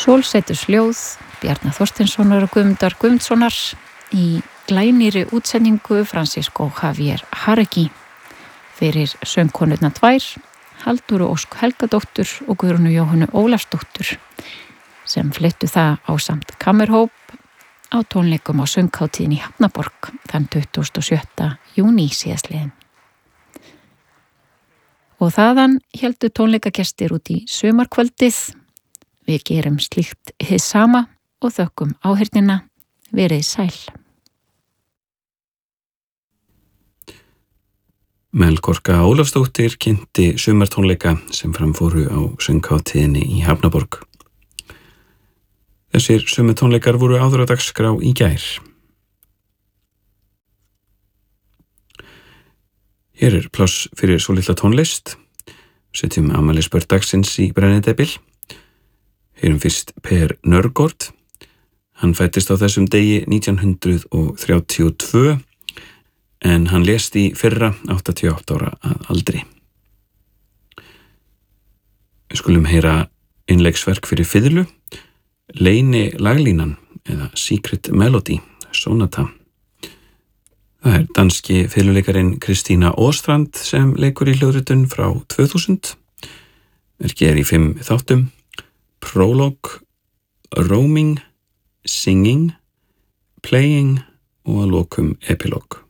Sólsetursljóð Bjarna Þorsteinssonar og Guðmundar Guðmundssonar í glænýrri útsendingu Francisco Javier Járegui fyrir söngkonurnar tvær, Halldóru Ósk Helgadóttur og Guðrúnu Jóhönnu Ólafsdóttur sem flyttu það ásamt kammerhóp á tónleikum á sönghátíðinni í Hafnaborg þann 27. júní síðastliðinn. Og þaðan héldu tónleikagestir út í sumarkvöldið. Við gerum slíkt hið sama og þökkum áheyrnina. Verið sæl. Melkorka Ólafsdóttir kynnti sumartónleika sem framfóru á sönghátíðinni í Hafnaborg. Þessir sumartónleikar voru áður á dagskrá í gær. Hér pláss fyrir svolitla tónlist. Setjum afmælisbörn dagsins í brennidepil. Heyrum fyrst Per Nørgaard. Hann fæddist á þessum degi 1932 en hann lést í fyrra 88 ára að aldri. Við skulum heyra innleiksverk fyrir fiðlu, Leyni laglínan eða Secret Melody Sonata. Það danski fiðluleikarinn Kristína Åstrand sem leikur í hljóðritun frá 2000. Verkið í 5 þáttum. Prologue, Roaming, Singing, Playing og að lokum Epilogue.